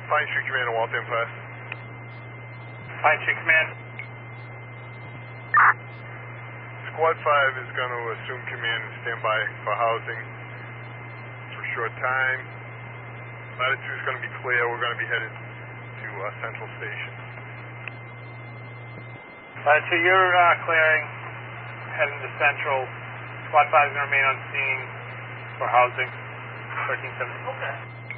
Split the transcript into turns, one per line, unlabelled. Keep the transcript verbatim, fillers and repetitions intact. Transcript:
Pine Street Command and Waltham Pass.
Pine Street Command.
Squad five is going to assume command and stand by for housing for a short time. Latitude is going to be clear. We're going to be headed to uh, Central Station.
Alright, so you're uh, clearing, heading to Central. Squad five is going to remain on scene for housing. thirteen seventy.
Okay.